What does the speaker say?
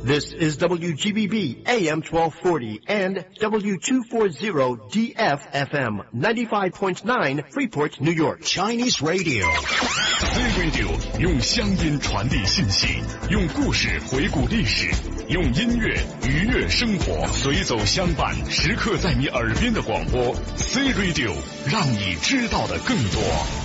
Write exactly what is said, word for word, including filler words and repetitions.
This is W G B B A M twelve forty and W two forty D F F M ninety-five point nine Freeport, New York. Chinese Radio. C Radio 用乡音传递信息，用故事回顾历史，用音乐愉悦生活，随走相伴，时刻在你耳边的广播。C Radio 让你知道的更多。